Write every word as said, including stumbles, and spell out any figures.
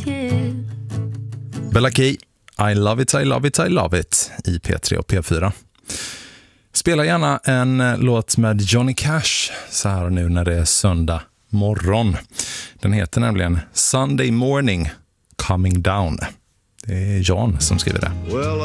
with you. Bella Key, I love it, I love it, I love it i P tre och P fyra. Spela gärna en låt med Johnny Cash så här nu när det är söndag morgon. Den heter nämligen Sunday Morning Coming Down. Det är Jan som skriver det.